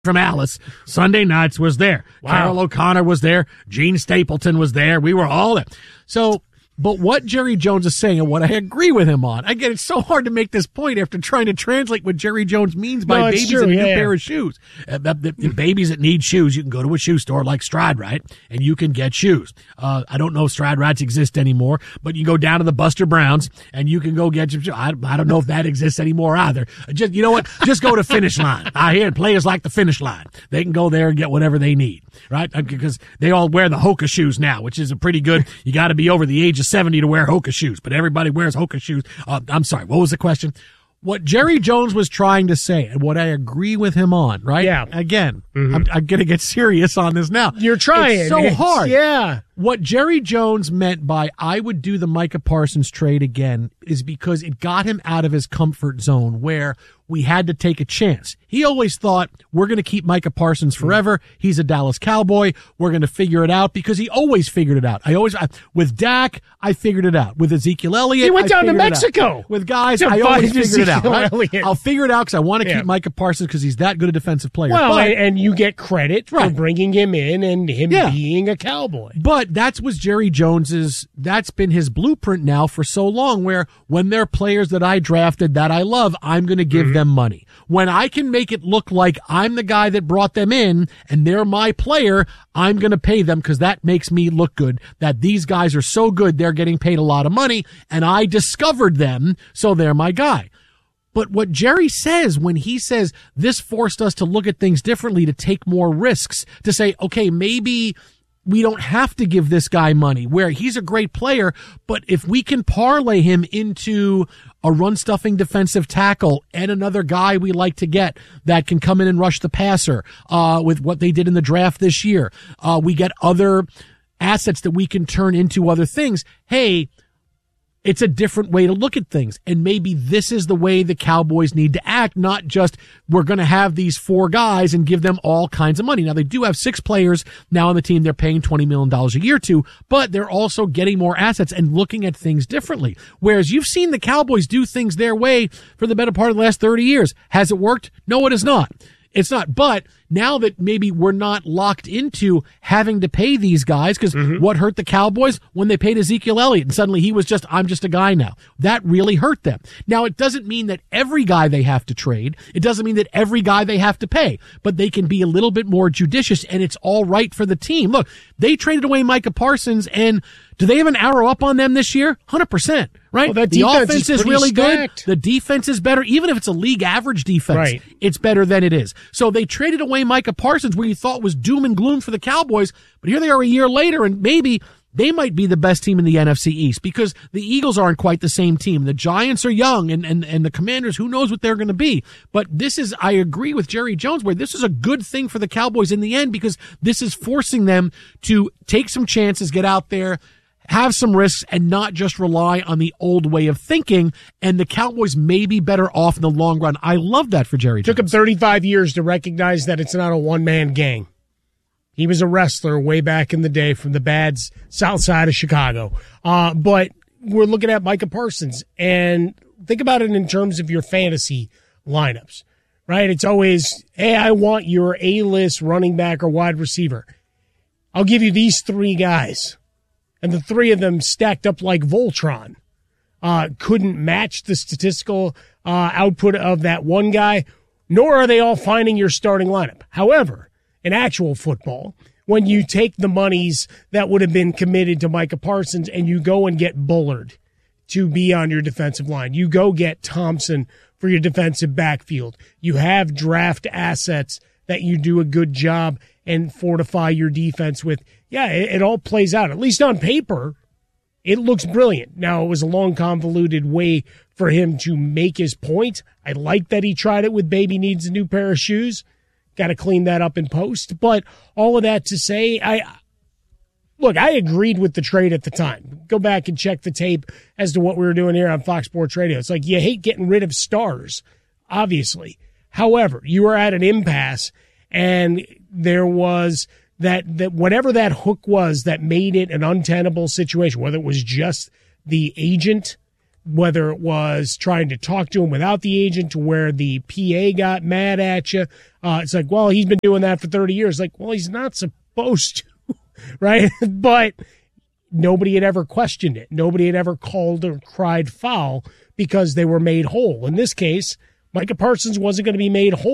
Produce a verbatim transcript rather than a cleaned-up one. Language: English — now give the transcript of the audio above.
from Alice, Sunday nights was there. Wow. Carol O'Connor was there. Gene Stapleton was there. We were all there. So, but what Jerry Jones is saying and what I agree with him on, again, it's so hard to make this point after trying to translate what Jerry Jones means by No, it's babies true, and a yeah, new yeah. pair of shoes. Uh, the, the, the babies that need shoes, you can go to a shoe store like Stride Rite and you can get shoes. Uh, I don't know if Stride Rites exist anymore, but you go down to the Buster Browns and you can go get some shoes. I, I don't know if that exists anymore either. Just, you know what? Just go to Finish Line. I hear players like the Finish Line. They can go there and get whatever they need, right? Because they all wear the Hoka shoes now, which is a pretty good, you got to be over the age of seventy to wear Hoka shoes, but everybody wears Hoka shoes. Uh, I'm sorry, what was the question? What Jerry Jones was trying to say, and what I agree with him on, right? Yeah. Again, Mm-hmm. I'm, I'm going to get serious on this now. You're trying. It's so It's- hard. Yeah. What Jerry Jones meant by I would do the Micah Parsons trade again is because it got him out of his comfort zone where we had to take a chance. He always thought, we're going to keep Micah Parsons forever. He's a Dallas Cowboy. We're going to figure it out because he always figured it out. I always, I, with Dak, I figured it out. With Ezekiel Elliott, He went I down to figured it out. Mexico. With guys, to I always find figured it out. Ezekiel Right? Elliott. I'll figure it out because I want to Yeah. keep Micah Parsons because he's that good a defensive player. Well, But- and, and you get credit for Right. bringing him in and him Yeah. being a Cowboy. But that's was Jerry Jones's, that's been his blueprint now for so long, where when they're players that I drafted that I love, I'm going to give Mm-hmm. them money. When I can make it look like I'm the guy that brought them in and they're my player, I'm going to pay them because that makes me look good, that these guys are so good, they're getting paid a lot of money and I discovered them, so they're my guy. But what Jerry says when he says this forced us to look at things differently, to take more risks, to say, okay, maybe we don't have to give this guy money, where he's a great player, but if we can parlay him into a run-stuffing defensive tackle and another guy we like to get that can come in and rush the passer, uh, with what they did in the draft this year, uh, we get other assets that we can turn into other things. Hey, it's a different way to look at things. And maybe this is the way the Cowboys need to act, not just we're going to have these four guys and give them all kinds of money. Now, they do have six players now on the team they're paying twenty million dollars a year to, but they're also getting more assets and looking at things differently. Whereas you've seen the Cowboys do things their way for the better part of the last thirty years. Has it worked? No, it has not. It's not. But now that maybe we're not locked into having to pay these guys, because Mm-hmm. what hurt the Cowboys when they paid Ezekiel Elliott and suddenly he was just, I'm just a guy now. That really hurt them. Now, it doesn't mean that every guy they have to trade. It doesn't mean that every guy they have to pay, but they can be a little bit more judicious and it's all right for the team. Look, they traded away Micah Parsons, and do they have an arrow up on them this year? one hundred percent, right? Well, that the defense offense is is pretty really stacked. good. The defense is better. Even if it's a league average defense, Right. it's better than it is. So they traded away Micah Parsons, where you thought was doom and gloom for the Cowboys, but here they are a year later, and maybe they might be the best team in the N F C East because the Eagles aren't quite the same team. The Giants are young, and, and, and the Commanders, who knows what they're going to be. But this is, I agree with Jerry Jones, where this is a good thing for the Cowboys in the end because this is forcing them to take some chances, get out there, have some risks, and not just rely on the old way of thinking. And the Cowboys may be better off in the long run. I love that for Jerry Jones. Took him thirty-five years to recognize that it's not a one-man gang. He was a wrestler way back in the day from the bad south side of Chicago. Uh, but we're looking at Micah Parsons, and think about it in terms of your fantasy lineups, right? It's always, hey, I want your A-list running back or wide receiver. I'll give you these three guys. And the three of them stacked up like Voltron uh, couldn't match the statistical uh, output of that one guy, nor are they all finding your starting lineup. However, in actual football, when you take the monies that would have been committed to Micah Parsons and you go and get Bullard to be on your defensive line, you go get Thompson for your defensive backfield, you have draft assets that you do a good job and fortify your defense with, yeah, it, it all plays out. At least on paper, it looks brilliant. Now, it was a long, convoluted way for him to make his point. I like that he tried it with Baby Needs a New Pair of Shoes. Got to clean that up in post. But all of that to say, I look, I agreed with the trade at the time. Go back and check the tape as to what we were doing here on Fox Sports Radio. It's like you hate getting rid of stars, obviously. However, you are at an impasse, and there was that, that whatever that hook was that made it an untenable situation, whether it was just the agent whether it was trying to talk to him without the agent to where the P A got mad at you. Uh, it's like, well, he's been doing that for thirty years. Like, well, he's not supposed to, right? But nobody had ever questioned it. Nobody had ever called or cried foul because they were made whole. In this case, Micah Parsons wasn't going to be made whole.